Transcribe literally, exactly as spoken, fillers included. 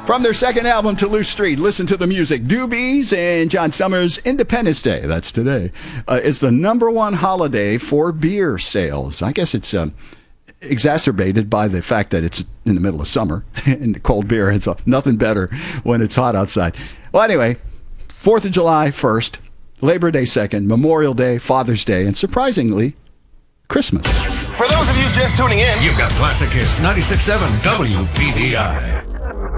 From their second album, Toulouse Street, listen to the music. Doobies and John Summers' Independence Day, that's today, uh, is the number one holiday for beer sales. I guess it's um, exacerbated by the fact that it's in the middle of summer and cold beer. It's uh, nothing better when it's hot outside. Well, anyway, fourth of July, first, Labor Day, second, Memorial Day, Father's Day, and surprisingly, Christmas. For those of you just tuning in, you've got Classic Hits ninety-six point seven W P D I.